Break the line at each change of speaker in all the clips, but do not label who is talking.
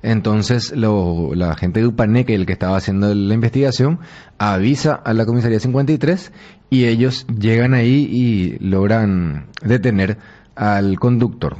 Entonces la gente de UPANE, que es el que estaba haciendo la investigación, avisa a la comisaría 53 y ellos llegan ahí y logran detener al conductor.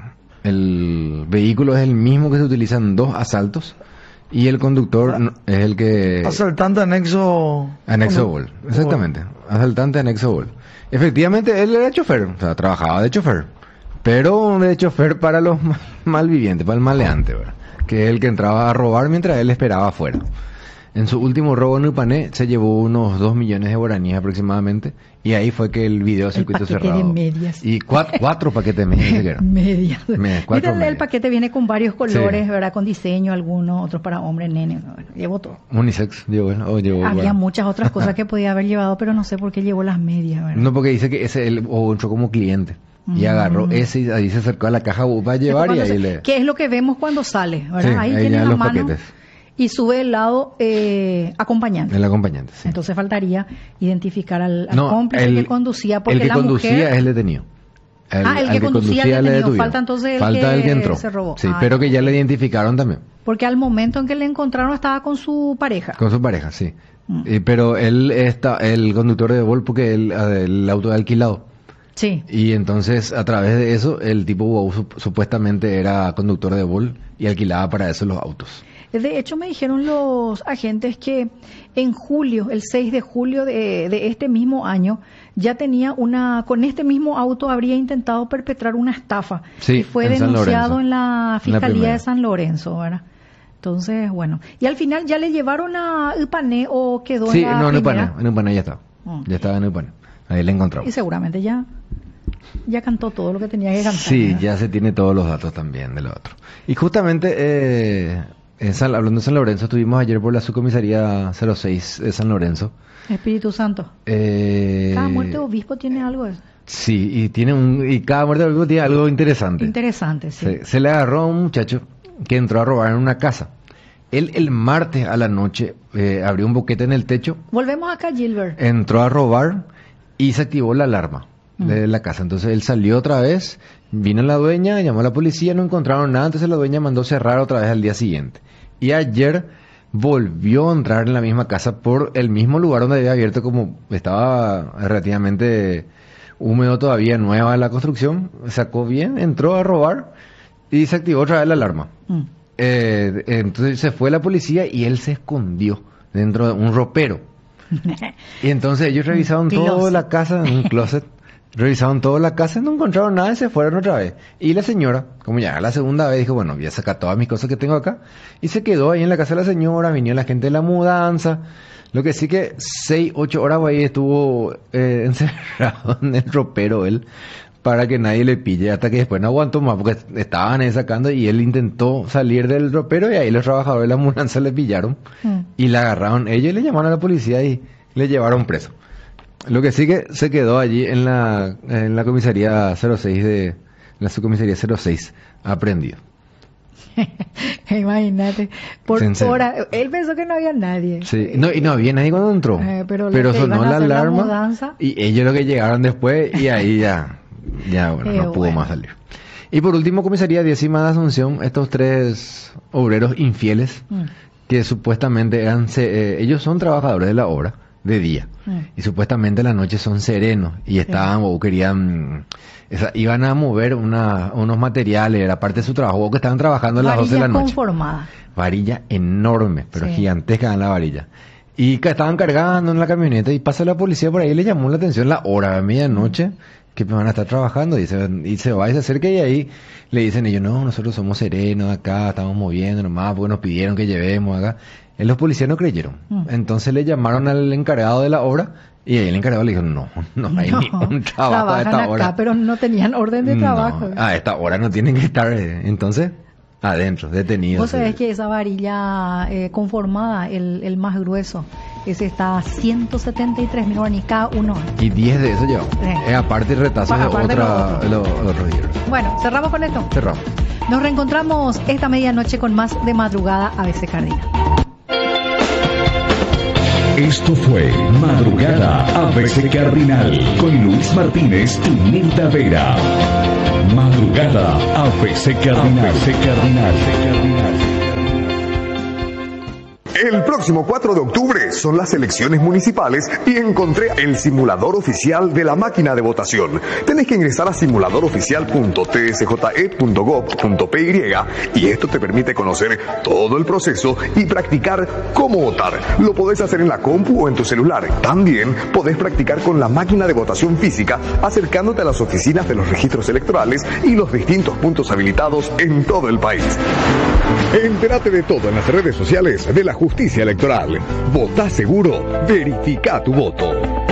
El vehículo es el mismo que se utiliza en 2 asaltos y el conductor es el que...
Asaltante anexo...
Anexo Vol, exactamente. Asaltante anexo Vol. Efectivamente, él era chofer, o sea, trabajaba de chofer, pero de chofer para los malvivientes, para el maleante, ¿verdad? Que es el que entraba a robar mientras él esperaba afuera. En su último robo en Upané se llevó unos 2 millones de guaraníes aproximadamente, y ahí fue que el video circuito cerrado.
De medias.
Y 4 paquetes de medias.
Medias.
Cuatro
Mira, el
medias.
paquete viene con varios colores,
Sí.
¿verdad? Con diseño, algunos, otros para hombres, nene. Bueno, llevó todo.
Unisex, llevó,
Había
bueno.
muchas otras cosas que podía haber llevado, pero no sé por qué llevó las medias, ¿verdad?
No, porque dice que ese él entró como cliente. Y agarró ese y ahí se acercó a la caja para llevar y ahí le...
¿Qué es lo que vemos cuando sale? ¿Verdad?
Sí,
ahí
ahí
tiene
ya
la
los
mano
paquetes.
y sube el lado acompañante.
El acompañante, sí.
Entonces faltaría identificar al
No,
cómplice que conducía, porque
el que
la
conducía
mujer...
es el detenido.
El que conducía es el
le
detenido.
detuvieron.
Falta entonces
el que entró.
se robó.
Sí, pero que ya le identificaron también.
Porque al momento en que le encontraron estaba con su pareja.
Con su pareja, sí. Pero él está, el conductor de Vol, porque el auto de alquilado.
Sí.
Y entonces, a través de eso, el tipo Wow supuestamente era conductor de Vol y alquilaba para eso los autos.
De hecho, me dijeron los agentes que en julio, el 6 de julio de este mismo año, ya tenía con este mismo auto habría intentado perpetrar una estafa.
Sí,
y fue
en San
denunciado
Lorenzo.
en la Fiscalía
primera.
de San Lorenzo, ¿verdad? Entonces, bueno. ¿Y al final ya le llevaron a Upané o quedó
Sí,
en la
no,
primera?
en Upané ya estaba. Ya estaba en Upané. Ahí le encontramos.
Y seguramente ya cantó todo lo que tenía que cantar.
Sí,
¿verdad?
ya se tiene todos los datos también de lo otro. Y justamente, hablando de San Lorenzo, estuvimos ayer por la subcomisaría 06 de San Lorenzo.
Espíritu Santo. Cada muerte de obispo tiene algo de eso.
Sí, y cada muerte de obispo tiene algo interesante.
Interesante, sí.
Se le agarró a un muchacho que entró a robar en una casa. Él el martes a la noche abrió un boquete en el techo,
Volvemos acá, Gilbert.
entró a robar y se activó la alarma de la casa. Entonces él salió otra vez, vino la dueña, llamó a la policía, no encontraron nada, entonces la dueña mandó cerrar otra vez al día siguiente. Y ayer volvió a entrar en la misma casa por el mismo lugar donde había abierto, como estaba relativamente húmedo todavía, nueva la construcción, sacó bien, entró a robar y se activó otra vez la alarma. Entonces se fue la policía y él se escondió dentro de un ropero. Y entonces ellos revisaron toda la casa en un closet. Revisaron toda la casa, no encontraron nada y se fueron otra vez. Y la señora, como ya era la segunda vez, dijo, bueno, voy a sacar todas mis cosas que tengo acá. Y se quedó ahí en la casa de la señora, vino la gente de la mudanza. Lo que sí que 6, 8 horas ahí estuvo encerrado en el ropero él, para que nadie le pille, hasta que después no aguantó más, porque estaban ahí sacando y él intentó salir del ropero y ahí los trabajadores de la mudanza le pillaron y le agarraron ellos y le llamaron a la policía y le llevaron preso. Lo que sí que se quedó allí en la comisaría 06 la subcomisaría 06, aprendido.
Imagínate, por
Sincero.
hora, él pensó que no había nadie.
Sí, no, y no había nadie cuando entró,
pero
sonó
iban a
la
hacer la
alarma
mudanza.
y ellos lo que llegaron después y ahí ya bueno, no pudo más salir. Y por último, comisaría 10ª de Asunción, estos 3 obreros infieles que supuestamente ellos son trabajadores de la obra de día y supuestamente la noche son serenos y estaban o querían iban a mover unos materiales, era parte de su trabajo, o que estaban trabajando a las 12 de la noche.
Conformada.
Varilla enorme, pero gigantesca en la varilla. Y que estaban cargando en la camioneta y pasa la policía por ahí y le llamó la atención la hora, a medianoche, que van a estar trabajando y se va y se acerca y ahí le dicen ellos, no, nosotros somos serenos acá, estamos moviendo nomás porque nos pidieron que llevemos acá. Los policías no creyeron. Entonces le llamaron al encargado de la obra y ahí el encargado le dijo, no hay ni un trabajo a esta
acá,
hora.
pero no tenían orden de trabajo.
A esta hora no tienen que estar, entonces, adentro, detenidos.
Vos sabés que esa varilla conformada, el más grueso, ese está a 173.000 guaraníes cada uno.
Y 10 de eso llevamos. Aparte retazos de los otros hierros.
Bueno, cerramos con esto.
Cerramos.
Nos reencontramos esta medianoche con más de Madrugada ABC Cardinal.
Esto fue Madrugada ABC Cardinal con Luis Martínez y Nilda Vera. Madrugada ABC Cardinal. ABC Cardinal.
El próximo 4 de octubre son las elecciones municipales y encontré el simulador oficial de la máquina de votación. Tenés que ingresar a simuladoroficial.tsje.gov.py y esto te permite conocer todo el proceso y practicar cómo votar. Lo podés hacer en la compu o en tu celular. También podés practicar con la máquina de votación física acercándote a las oficinas de los registros electorales y los distintos puntos habilitados en todo el país. Entérate de todo en las redes sociales de la Justicia Electoral. Votá seguro, verifica tu voto.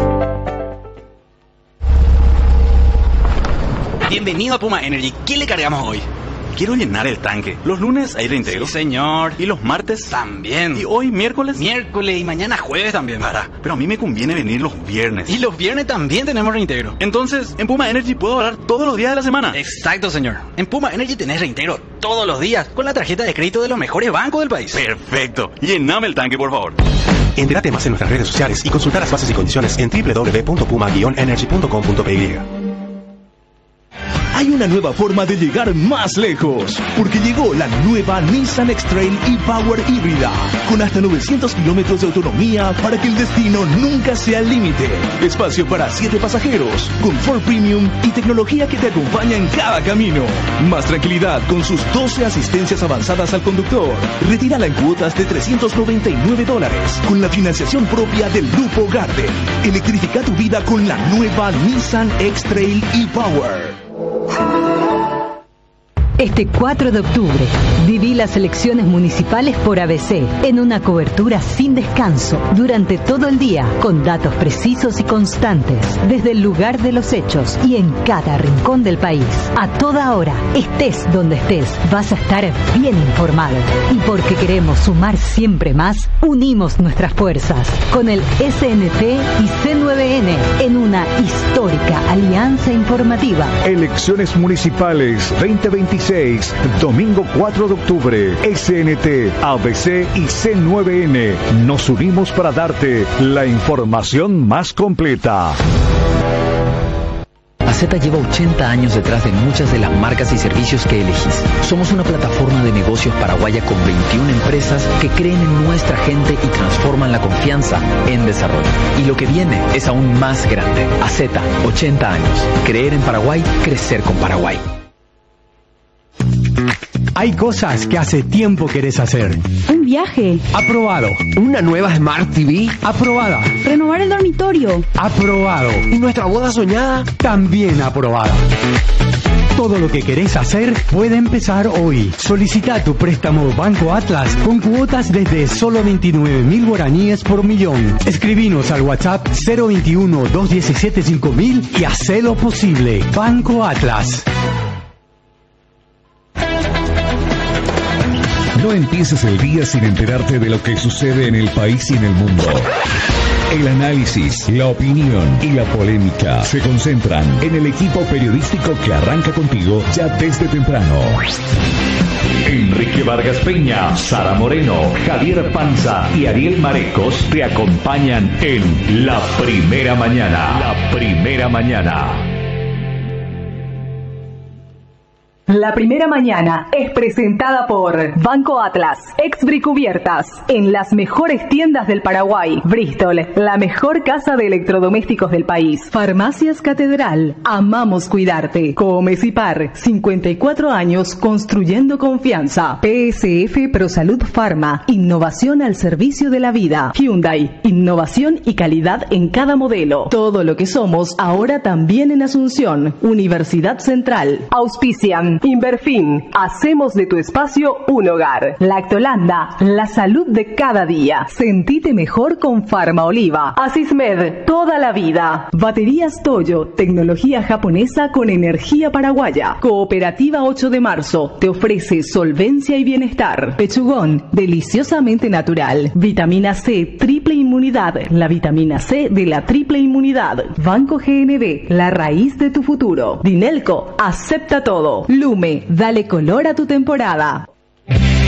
Bienvenido a Puma Energy. ¿Qué le cargamos hoy? Quiero llenar el tanque. Los lunes hay reintegro. Sí, señor. Y los martes también. Y hoy miércoles. Miércoles y mañana jueves también. Pero a mí me conviene venir los viernes. Y los viernes también tenemos reintegro. Entonces, en Puma Energy puedo ahorrar todos los días de la semana. Exacto, señor. En Puma Energy tenés reintegro todos los días con la tarjeta de crédito de los mejores bancos del país. Perfecto. Llename el tanque, por favor.
Entérate más en nuestras redes sociales y consulta las bases y condiciones en www.puma-energy.com.py.
Hay una nueva forma de llegar más lejos, porque llegó la nueva Nissan X-Trail e-Power híbrida, con hasta 900 kilómetros de autonomía para que el destino nunca sea el límite. Espacio para 7 pasajeros, confort premium y tecnología que te acompaña en cada camino. Más tranquilidad con sus 12 asistencias avanzadas al conductor. Retírala en cuotas de $399, con la financiación propia del Grupo Garden. Electrifica tu vida con la nueva Nissan X-Trail e-Power.
Este 4 de octubre, viví las elecciones municipales por ABC, en una cobertura sin descanso, durante todo el día, con datos precisos y constantes, desde el lugar de los hechos y en cada rincón del país. A toda hora, estés donde estés, vas a estar bien informado. Y porque queremos sumar siempre más, unimos nuestras fuerzas, con el SNT y C9N, en una histórica alianza informativa.
Elecciones Municipales 2026, domingo 4 de octubre, SNT, ABC y C9N. Nos unimos para darte la información más completa.
Azeta lleva 80 años detrás de muchas de las marcas y servicios que elegís. Somos una plataforma de negocios paraguaya con 21 empresas que creen en nuestra gente y transforman la confianza en desarrollo. Y lo que viene es aún más grande. Azeta, 80 años. Creer en Paraguay, crecer con Paraguay.
Hay cosas que hace tiempo querés hacer.
Un viaje.
Aprobado.
Una nueva Smart TV.
Aprobada.
Renovar el dormitorio.
Aprobado.
¿Y nuestra boda soñada?
También aprobada. Todo lo que querés hacer puede empezar hoy. Solicita tu préstamo Banco Atlas con cuotas desde solo 29.000 guaraníes por millón. Escribinos al WhatsApp 021-217-5000 y hacé lo posible. Banco Atlas.
No empieces el día sin enterarte de lo que sucede en el país y en el mundo. El análisis, la opinión y la polémica se concentran en el equipo periodístico que arranca contigo ya desde temprano. Enrique Vargas Peña, Sara Moreno, Javier Panza y Ariel Marecos te acompañan en La Primera Mañana. La Primera Mañana.
La Primera Mañana es presentada por Banco Atlas, Exbricubiertas, en las mejores tiendas del Paraguay. Bristol, la mejor casa de electrodomésticos del país. Farmacias Catedral, amamos cuidarte. Comecipar, 54 años construyendo confianza. PSF ProSalud Pharma, innovación al servicio de la vida. Hyundai, innovación y calidad en cada modelo. Todo lo que somos ahora también en Asunción. Universidad Central. Auspician Inverfin, hacemos de tu espacio un hogar. Lactolanda, la salud de cada día. Sentite mejor con Farma Oliva. Asismed, toda la vida. Baterías Toyo, tecnología japonesa con energía paraguaya. Cooperativa 8 de marzo, te ofrece solvencia y bienestar. Pechugón, deliciosamente natural. Vitamina C, triple inmunidad. La vitamina C de la triple inmunidad. Banco GNB, la raíz de tu futuro. Dinelco, acepta todo. Lume, dale color a tu temporada.